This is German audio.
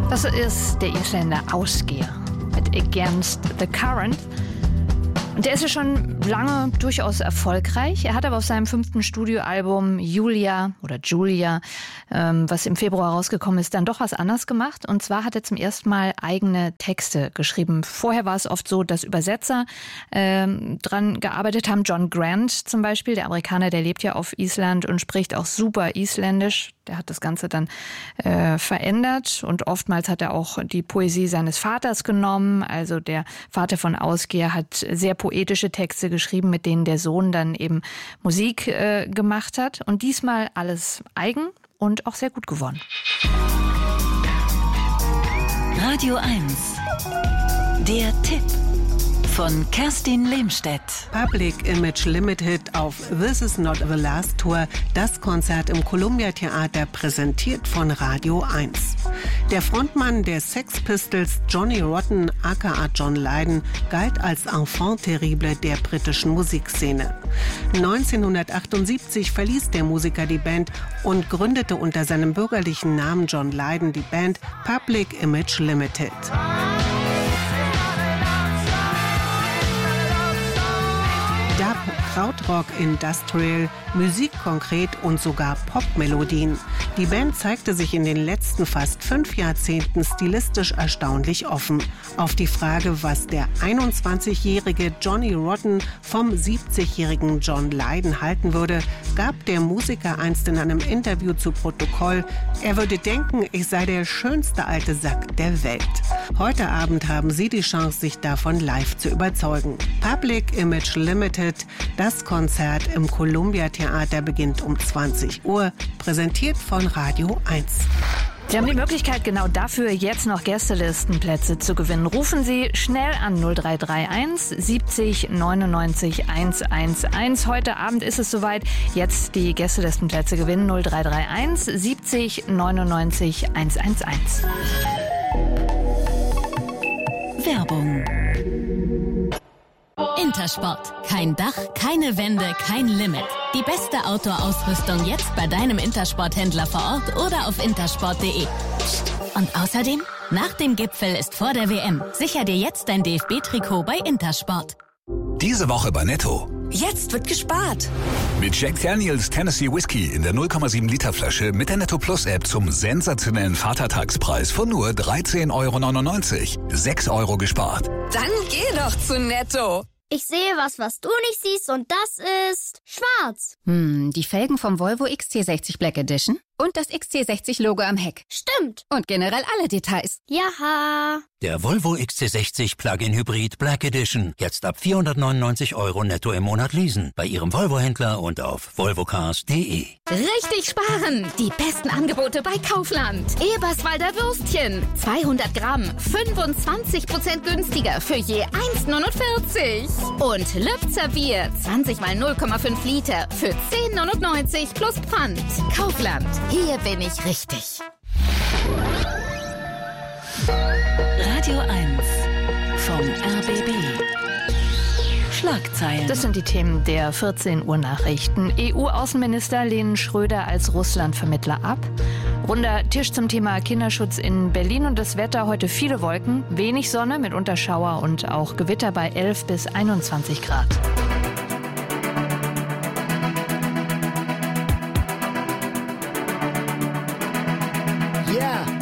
Das ist der Isländer Ásgeir mit Against the Current. Und der ist ja schon lange durchaus erfolgreich. Er hat aber auf seinem 5. Studioalbum Julia, was im Februar rausgekommen ist, dann doch was anders gemacht. Und zwar hat er zum ersten Mal eigene Texte geschrieben. Vorher war es oft so, dass Übersetzer dran gearbeitet haben. John Grant zum Beispiel, der Amerikaner, der lebt ja auf Island und spricht auch super Isländisch. Der hat das Ganze dann verändert und oftmals hat er auch die Poesie seines Vaters genommen. Also der Vater von Ásgeir hat sehr poetische Texte geschrieben, mit denen der Sohn dann eben Musik gemacht hat. Und diesmal alles eigen und auch sehr gut geworden. Radio 1, der Tipp von Kerstin Lehmstedt. Public Image Limited auf This Is Not the Last Tour, das Konzert im Columbia Theater, präsentiert von Radio 1. Der Frontmann der Sex Pistols, Johnny Rotten, aka John Lydon, galt als Enfant terrible der britischen Musikszene. 1978 verließ der Musiker die Band und gründete unter seinem bürgerlichen Namen John Lydon die Band Public Image Limited. Dub, Krautrock, Industrial, Musik konkret und sogar Popmelodien. Die Band zeigte sich in den letzten fast 5 Jahrzehnten stilistisch erstaunlich offen. Auf die Frage, was der 21-jährige Johnny Rotten vom 70-jährigen John Lydon halten würde, gab der Musiker einst in einem Interview zu Protokoll, er würde denken, ich sei der schönste alte Sack der Welt. Heute Abend haben Sie die Chance, sich davon live zu überzeugen. Public Image Limited, das Konzert im Columbia Theater, beginnt um 20 Uhr, präsentiert von Radio 1. Sie haben die Möglichkeit, genau dafür jetzt noch Gästelistenplätze zu gewinnen. Rufen Sie schnell an 0331 70 99 111. Heute Abend ist es soweit. Jetzt die Gästelistenplätze gewinnen. 0331 70 99 111. Werbung. Intersport. Kein Dach, keine Wände, kein Limit. Die beste Outdoor-Ausrüstung jetzt bei deinem Intersport-Händler vor Ort oder auf intersport.de. Und außerdem, nach dem Gipfel ist vor der WM. Sicher dir jetzt dein DFB-Trikot bei Intersport. Diese Woche bei Netto. Jetzt wird gespart. Mit Jack Daniels Tennessee Whiskey in der 0,7 Liter Flasche mit der Netto Plus App zum sensationellen Vatertagspreis von nur 13,99 €. 6 € gespart. Dann geh doch zu Netto. Ich sehe was du nicht siehst, und das ist schwarz. Die Felgen vom Volvo XC60 Black Edition und das XC60-Logo am Heck. Stimmt. Und generell alle Details. Jaha. Der Volvo XC60 Plug-in Hybrid Black Edition. Jetzt ab 499 € netto im Monat leasen. Bei Ihrem Volvo-Händler und auf volvocars.de. Richtig sparen! Die besten Angebote bei Kaufland. Eberswalder Würstchen. 200 Gramm. 25% günstiger für je 1,49. Und Lübzer Bier. 20 mal 0,5 Liter für 10,99 plus Pfand. Kaufland. Hier bin ich richtig. Radio 1 vom RBB. Schlagzeilen. Das sind die Themen der 14 Uhr Nachrichten. EU-Außenminister lehnen Schröder als Russland-Vermittler ab. Runder Tisch zum Thema Kinderschutz in Berlin und das Wetter heute viele Wolken, wenig Sonne mit Schauer und auch Gewitter bei 11 bis 21 Grad. Yeah.